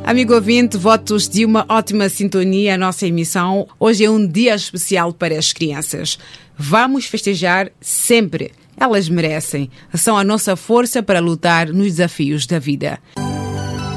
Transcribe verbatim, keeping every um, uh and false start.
Amigo ouvinte, votos de uma ótima sintonia à nossa emissão. Hoje é um dia especial para as crianças. Vamos festejar sempre. Elas merecem. São a nossa força para lutar nos desafios da vida.